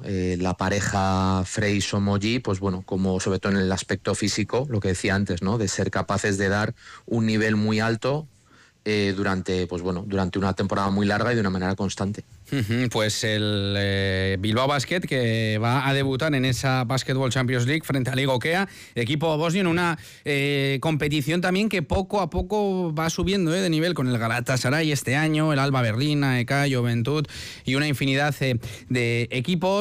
la pareja Frey-Somogyi, pues bueno, como sobre todo en el aspecto físico, lo que decía antes, ¿no? De ser capaces de dar un nivel muy alto durante una temporada muy larga y de una manera constante. Pues el Bilbao Basket, que va a debutar en esa Basketball Champions League frente a Liga Okea, equipo bosnio, en una competición también que poco a poco va subiendo de nivel, con el Galatasaray este año, el Alba Berlín, AEK, Juventud y una infinidad de equipos.